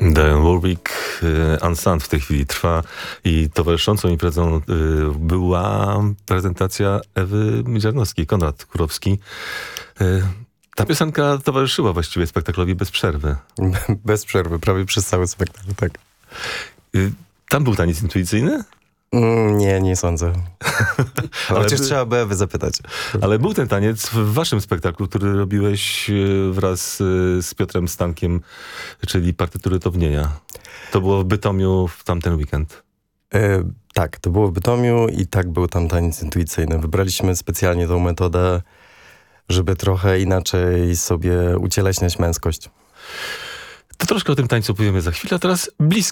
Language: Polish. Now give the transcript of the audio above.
Dionne Warwick Unsung w tej chwili trwa i towarzyszącą imprezą była prezentacja Ewy Midziarnowskiej, Konrad Kurowski. Ta piosenka towarzyszyła właściwie spektaklowi bez przerwy. Bez przerwy, prawie przez cały spektakl, tak. Tam był taniec intuicyjny? Nie sądzę. Chociaż trzeba by Ewy zapytać. Ale był ten taniec w waszym spektaklu, który robiłeś wraz z Piotrem Stankiem, czyli Partytury Townienia. To było w Bytomiu w tamten weekend. Tak, to było w Bytomiu i tak był tam taniec intuicyjny. Wybraliśmy specjalnie tą metodę, żeby trochę inaczej sobie ucieleśniać męskość. To troszkę o tym tańcu powiemy za chwilę, a teraz blisko.